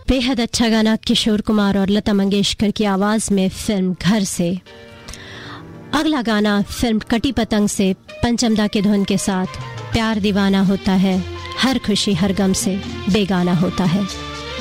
बेहद अच्छा गाना किशोर कुमार और लता मंगेशकर की आवाज़ में फिल्म घर से। अगला गाना फिल्म कटी पतंग से पंचमदा के धुन के साथ, प्यार दीवाना होता है, हर खुशी हर गम से बेगाना होता है।